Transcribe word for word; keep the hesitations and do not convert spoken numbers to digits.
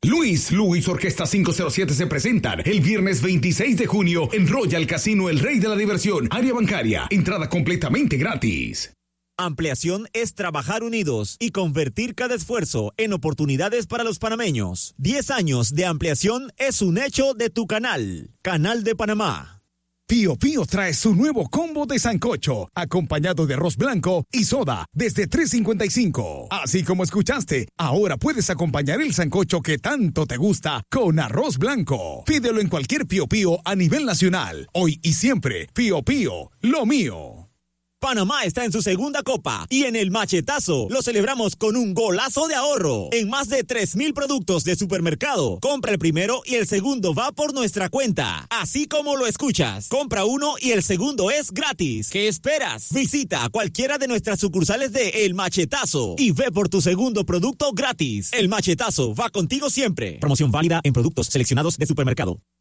Luis Luis Orquesta cinco cero siete se presentan el viernes veintiséis de junio en Royal Casino El Rey de la Diversión, área bancaria, entrada completamente gratis. Ampliación es trabajar unidos y convertir cada esfuerzo en oportunidades para los panameños. diez años de ampliación es un hecho de tu canal. Canal de Panamá. Pío Pío trae su nuevo combo de sancocho, acompañado de arroz blanco y soda, desde tres cincuenta y cinco. Así como escuchaste, ahora puedes acompañar el sancocho que tanto te gusta con arroz blanco. Pídelo en cualquier Pío Pío a nivel nacional. Hoy y siempre, Pío Pío, lo mío. Panamá está en su segunda copa y en el machetazo lo celebramos con un golazo de ahorro en más de tres mil productos de supermercado. Compra el primero y el segundo va por nuestra cuenta. Así como lo escuchas, compra uno y el segundo es gratis. ¿Qué esperas? Visita cualquiera de nuestras sucursales de El Machetazo y ve por tu segundo producto gratis. El Machetazo va contigo siempre. Promoción válida en productos seleccionados de supermercado.